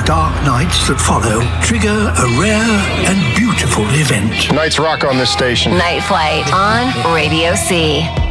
dark nights that follow trigger a rare and beautiful event. Nights rock on this station. Night Flight on Radio C.